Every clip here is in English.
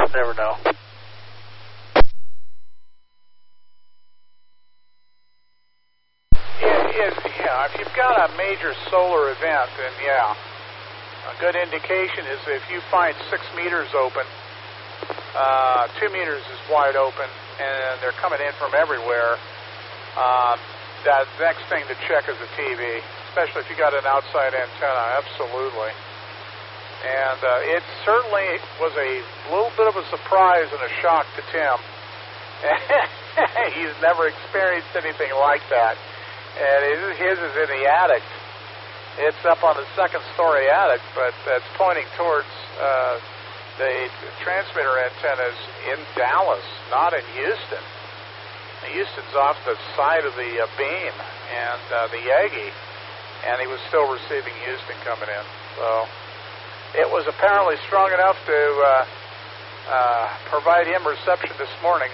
Never know. Yeah, if you've got a major solar event, then yeah, a good indication is if you find 6 meters open, 2 meters is wide open, and they're coming in from everywhere. That next thing to check is the TV, especially if you got an outside antenna. Absolutely. And it certainly was a little bit of a surprise and a shock to Tim. He's never experienced anything like that. And his is in the attic. It's up on the second-story attic, but that's pointing towards the transmitter antennas in Dallas, not in Houston. Houston's off the side of the beam and the Yagi, and he was still receiving Houston coming in. So it was apparently strong enough to provide him reception this morning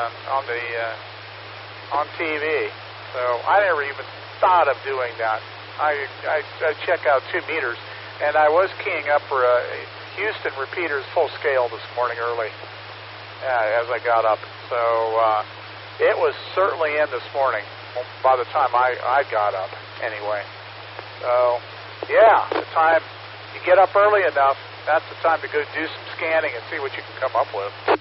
on TV. So I never even thought of doing that. I check out 2 meters, and I was keying up for Houston repeaters full scale this morning early as I got up. So it was certainly in this morning by the time I got up anyway. So yeah, the time you get up early enough, that's the time to go do some scanning and see what you can come up with.